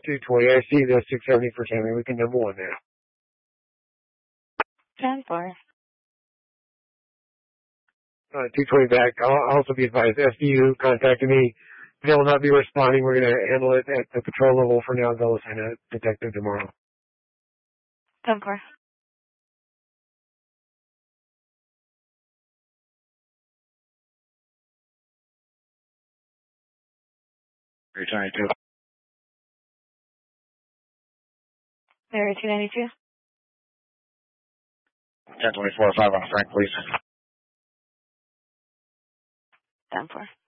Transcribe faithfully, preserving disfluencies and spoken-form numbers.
two twenty. I see the six seventy for Tammy. We can number one now. ten four. Uh, two twenty back. I'll also be advised, S B U contacted me. They will not be responding. We're going to handle it at the patrol level for now. They'll send a detective tomorrow. ten four. three ninety-two. Mary two ninety-two. ten twenty-four, five on Frank, please. ten four.